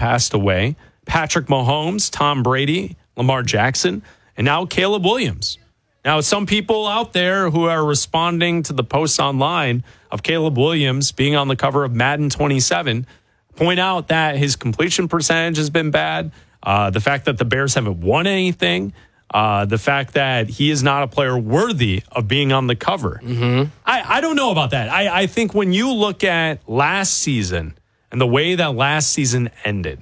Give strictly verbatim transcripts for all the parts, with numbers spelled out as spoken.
passed away. Patrick Mahomes, Tom Brady, Lamar Jackson, and now Caleb Williams. Now, some people out there who are responding to the posts online of Caleb Williams being on the cover of Madden twenty-seven point out that his completion percentage has been bad, uh, the fact that the Bears haven't won anything, uh, the fact that he is not a player worthy of being on the cover. Mm-hmm. I, I don't know about that. I, I think when you look at last season and the way that last season ended,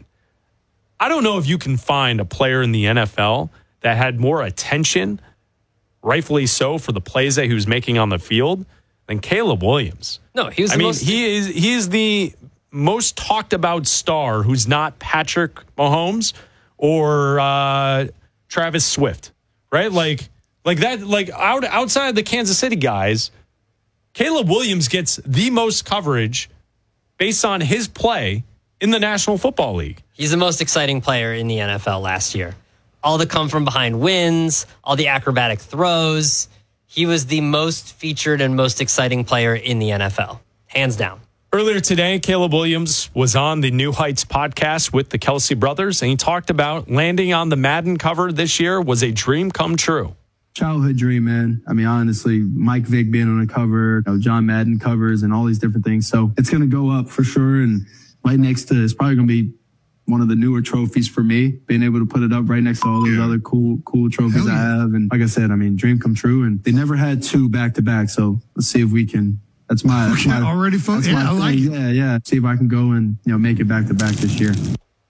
I don't know if you can find a player in the N F L that had more attention, rightfully so, for the plays that he was making on the field than Caleb Williams. No, he was I the mean, most... he is he is the most talked about star who's not Patrick Mahomes or uh, Travis Swift, right? Like, like that, like out, outside of the Kansas City guys, Caleb Williams gets the most coverage based on his play in the National Football League. He's the most exciting player in the N F L last year. All the come from behind wins, all the acrobatic throws. He was the most featured and most exciting player in the N F L, hands down. Earlier today, Caleb Williams was on the New Heights podcast with the Kelsey brothers, and he talked about landing on the Madden cover this year was a dream come true. Childhood dream, man. I mean, honestly, Mike Vick being on the cover, you know, John Madden covers and all these different things. So it's going to go up for sure. And right next to, it's probably going to be one of the newer trophies for me, being able to put it up right next to all those yeah. other cool, cool trophies yeah. I have. And like I said, I mean, dream come true. And they never had two back to back. So let's see if we can. That's my, that's my already fun. Yeah, I like it. Yeah, yeah. See if I can go and, you know, make it back to back this year.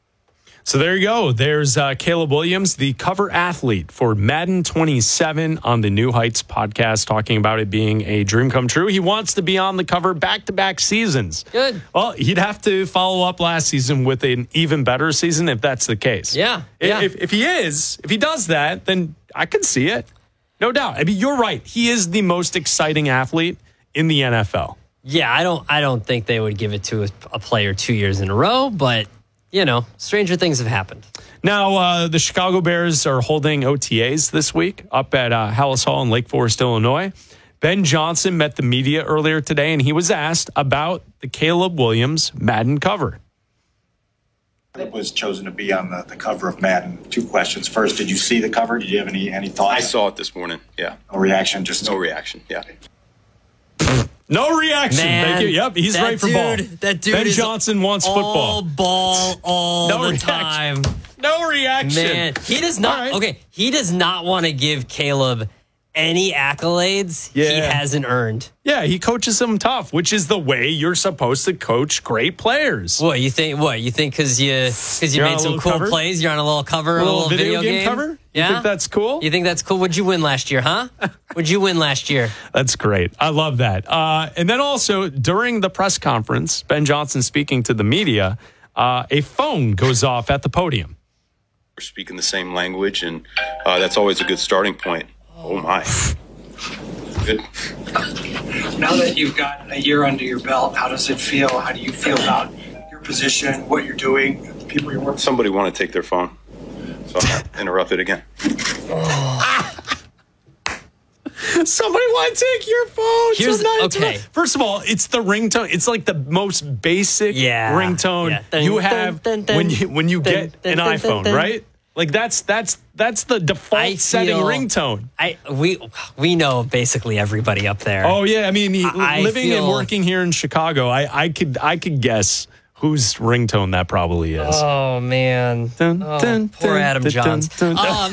So there you go. There's uh, Caleb Williams, the cover athlete for Madden twenty-seven on the New Heights podcast, talking about it being a dream come true. He wants to be on the cover back-to-back seasons. Good. Well, he'd have to follow up last season with an even better season if that's the case. Yeah. If, yeah. if, if he is, if he does that, then I can see it. No doubt. I mean, you're right. He is the most exciting athlete in the N F L. Yeah, I don't I don't think they would give it to a, a player two years in a row, but, you know, stranger things have happened. Now, uh, the Chicago Bears are holding O T As this week up at uh, Hallis Hall in Lake Forest, Illinois. Ben Johnson met the media earlier today, and he was asked about the Caleb Williams Madden cover. It was chosen to be on the, the cover of Madden. Two questions. First, did you see the cover? Did you have any, any thoughts? I saw it this morning, yeah. No reaction? Just No reaction, yeah. No reaction. Man, Thank you. Yep, he's that right for dude, ball. That dude Ben is Johnson wants all football. ball all No the reaction. time. No reaction. Man, he does not. Right. Okay, he does not want to give Caleb any accolades Yeah. he hasn't earned. Yeah, he coaches them tough, which is the way you're supposed to coach great players. What you think? What you think? Because you because you You're on made a some little cool cover? plays. You're on a little cover, A a little little video, video, game, cover? Yeah, You think that's cool? You think that's cool? What'd you win last year, huh? What'd you win last year? That's great. I love that. Uh, and then also during the press conference, Ben Johnson speaking to the media, uh, a phone goes off at the podium. We're speaking the same language, and uh, that's always a good starting point. Oh, my. Good. Now that you've got a year under your belt, how does it feel? How do you feel about your position, what you're doing, the people you're working with? Somebody want to take their phone, so I'm interrupted again. Somebody want to take your phone. Here's- So not- okay. First of all, it's the ringtone. It's like the most basic Yeah. ringtone Yeah. you Dun, have dun, dun, when you when you dun, get dun, an dun, iPhone, dun, dun. right? Like that's that's that's the default I setting feel- ringtone. I we we know basically everybody up there. Oh yeah, I mean, he- I living and feel- working here in Chicago, I, I could I could guess whose ringtone that probably is. Oh man. Dun, Oh, dun, poor dun, Adam dun, Johns. dun, dun. Um,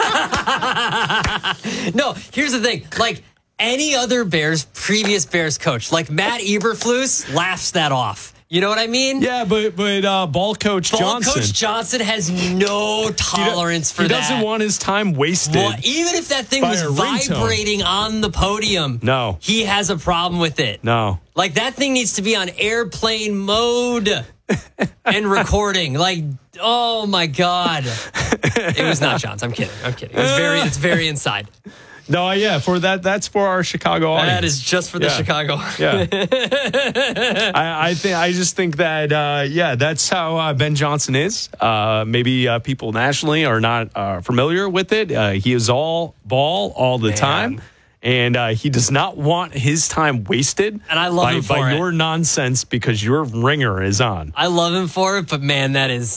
no, here's the thing. Like any other Bears, previous Bears coach, like Matt Eberflus laughs that off. You know what I mean? Yeah, but but uh, ball coach Ball Johnson, Coach Johnson has no he do- tolerance for he that. doesn't want his time wasted. Well, even if that thing by was a ringtone. vibrating on the podium, No. he has a problem with it. No. Like that thing needs to be on airplane mode and recording. Like, oh my God. It was not John's. I'm kidding. I'm kidding. It was very it's very inside. No, yeah, for that that's for our Chicago audience. That is just for the Yeah. Chicago. Yeah. I, I think I just think that uh, yeah, that's how uh, Ben Johnson is. Uh, maybe uh, people nationally are not uh, familiar with it. Uh, he is all ball all the Man. time. And uh, he does not want his time wasted And I love by, him for by it. your nonsense because your ringer is on. I love him for it, but man, that is